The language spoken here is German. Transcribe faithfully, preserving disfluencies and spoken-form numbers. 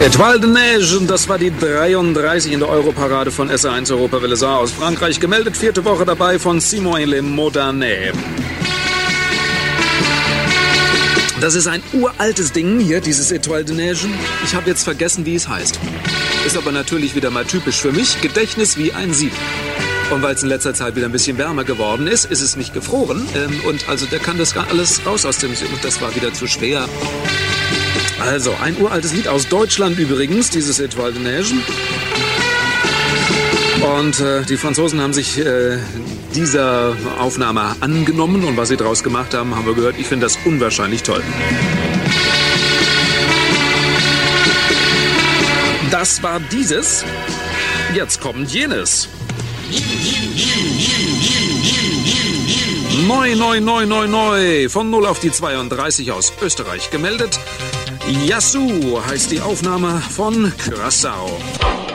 Étoile de Neige, das war die dreiunddreißig in der Europarade von S R eins Europawelle Saar aus Frankreich. Gemeldet, vierte Woche dabei von Simon Le Modane. Das ist ein uraltes Ding hier, dieses Étoile de Neige. Ich habe jetzt vergessen, wie es heißt. Ist aber natürlich wieder mal typisch für mich. Gedächtnis wie ein Sieb. Und weil es in letzter Zeit wieder ein bisschen wärmer geworden ist, ist es nicht gefroren. Ähm, und also der kann das gar alles raus aus dem Sieb. Und das war wieder zu schwer. Also, ein uraltes Lied aus Deutschland übrigens, dieses Étoile de Neige. Und äh, die Franzosen haben sich äh, dieser Aufnahme angenommen. Und was sie daraus gemacht haben, haben wir gehört. Ich finde das unwahrscheinlich toll. Das war dieses. Jetzt kommt jenes. Neu, neu, neu, neu, neu. Von null auf die zweiunddreißig aus Österreich gemeldet. Yassou heißt die Aufnahme von Curaçao.